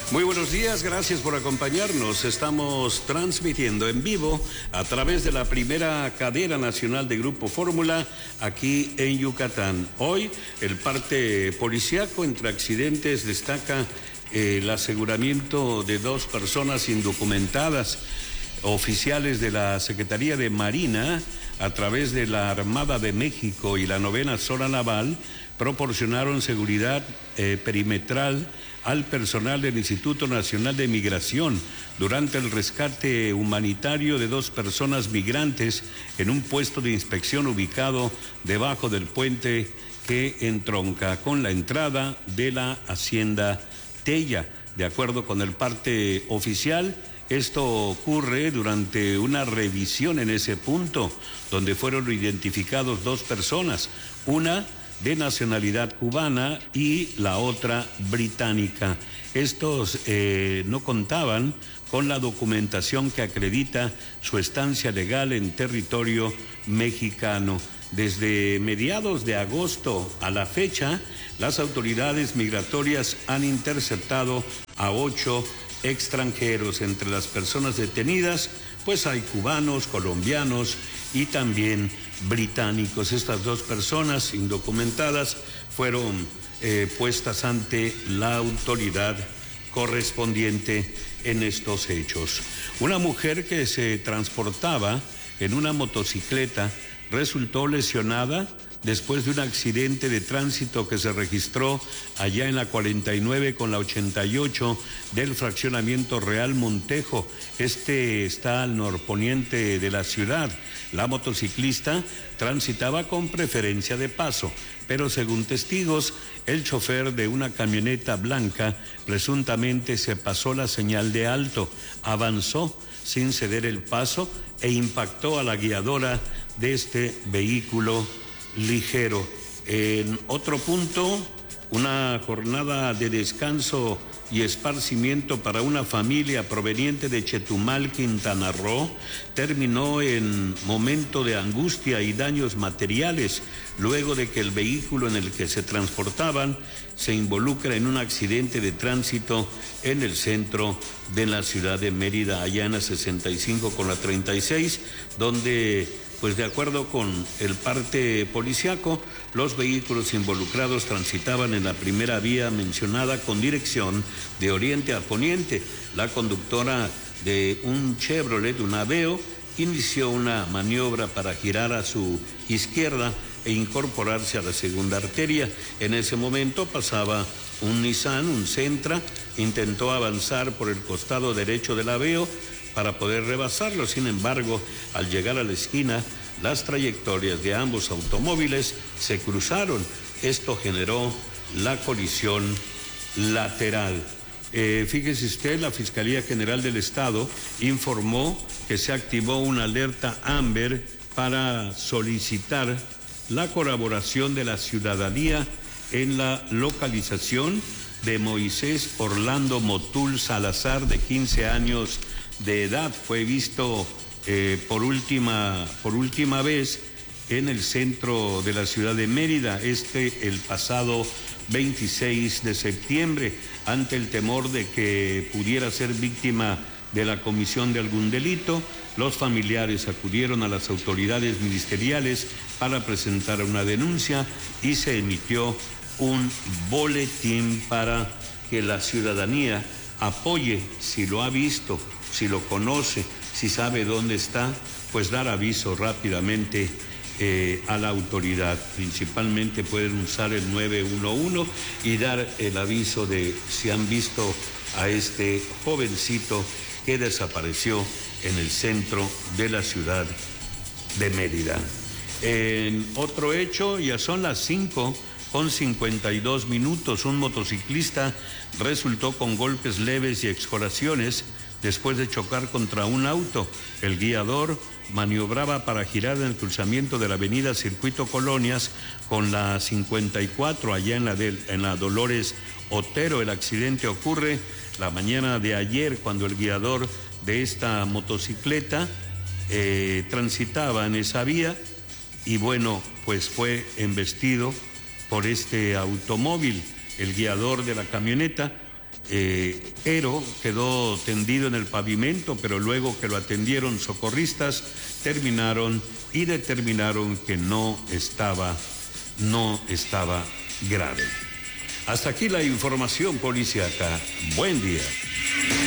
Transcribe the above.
Muy buenos días, gracias por acompañarnos. Estamos transmitiendo en vivo a través de la primera cadena nacional de Grupo Fórmula aquí en Yucatán. Hoy el parte policiaco entre accidentes destaca el aseguramiento de 2 personas indocumentadas. Oficiales de la Secretaría de Marina, a través de la Armada de México y la 9ª Zona Naval, proporcionaron seguridad perimetral al personal del Instituto Nacional de Migración durante el rescate humanitario de 2 personas migrantes en un puesto de inspección ubicado debajo del puente que entronca con la entrada de la Hacienda Tella. De acuerdo con el parte oficial, esto ocurre durante una revisión en ese punto, donde fueron identificados 2 personas, una de nacionalidad cubana y la otra británica. Estos no contaban con la documentación que acredita su estancia legal en territorio mexicano. Desde mediados de agosto a la fecha, las autoridades migratorias han interceptado a 8 extranjeros. Entre las personas detenidas, pues hay cubanos, colombianos y también británicos. Estas 2 personas indocumentadas fueron puestas ante la autoridad correspondiente en estos hechos. Una mujer que se transportaba en una motocicleta resultó lesionada después de un accidente de tránsito que se registró allá en la 49 con la 88 del fraccionamiento Real Montejo. Este está al norponiente de la ciudad. La motociclista transitaba con preferencia de paso, pero según testigos, el chofer de una camioneta blanca presuntamente se pasó la señal de alto, avanzó sin ceder el paso e impactó a la guiadora de este vehículo ligero. En otro punto, una jornada de descanso y esparcimiento para una familia proveniente de Chetumal, Quintana Roo, terminó en momento de angustia y daños materiales, luego de que el vehículo en el que se transportaban se involucra en un accidente de tránsito en el centro de la ciudad de Mérida, allá en la 65 con la 36, donde, pues de acuerdo con el parte policiaco, los vehículos involucrados transitaban en la primera vía mencionada con dirección de oriente a poniente. La conductora de un Chevrolet, un Aveo, inició una maniobra para girar a su izquierda e incorporarse a la segunda arteria. En ese momento pasaba un Nissan, un Sentra, intentó avanzar por el costado derecho del Aveo para poder rebasarlo. Sin embargo, al llegar a la esquina, las trayectorias de ambos automóviles se cruzaron. Esto generó la colisión lateral. Fíjese usted, la Fiscalía General del Estado informó que se activó una alerta Amber para solicitar la colaboración de la ciudadanía en la localización de Moisés Orlando Motul Salazar, de 15 años de edad. Fue visto por última vez en el centro de la ciudad de Mérida, el pasado 26 de septiembre, ante el temor de que pudiera ser víctima de la comisión de algún delito. Los familiares acudieron a las autoridades ministeriales para presentar una denuncia y se emitió un boletín para que la ciudadanía apoye, si lo ha visto, si lo conoce, si sabe dónde está, pues dar aviso rápidamente a la autoridad. Principalmente pueden usar el 911 y dar el aviso de si han visto a este jovencito que desapareció en el centro de la ciudad de Mérida. En otro hecho, ya son las 5:52 minutos, un motociclista resultó con golpes leves y excoriaciones después de chocar contra un auto. El guiador maniobraba para girar en el cruzamiento de la avenida Circuito Colonias con la 54 allá en la Dolores Otero. El accidente ocurre la mañana de ayer, cuando el guiador de esta motocicleta transitaba en esa vía y bueno, pues fue embestido por este automóvil. El guiador de la camioneta Ero quedó tendido en el pavimento, pero luego que lo atendieron socorristas, determinaron que no estaba grave. Hasta aquí la información policíaca. Buen día.